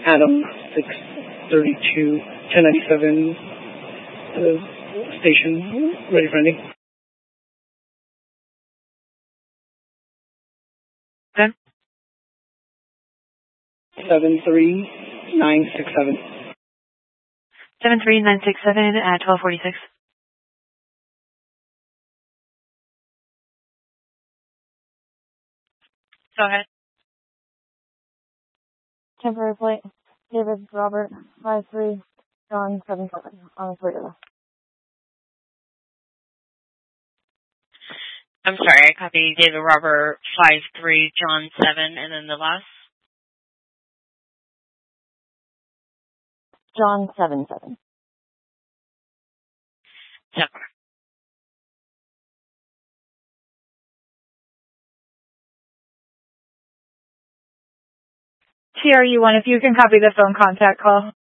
Adam 632 1097 station. Ready for ending. Okay. 73967. 73967 at 1246. Go ahead. Temporary plate, David Robert 53 John 77 on the Toyota. I'm sorry, I copied David Robert 53 John 7 and then the last. John 77. 7. TRU1, if you can copy the phone contact call.